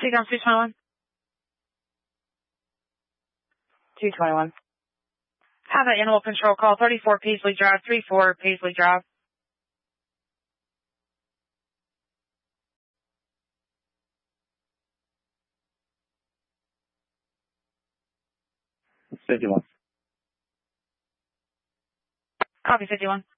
Seaground 221. 221. Have an animal control call, 34 Paisley Drive, 34 Paisley Drive. 51. Copy 51.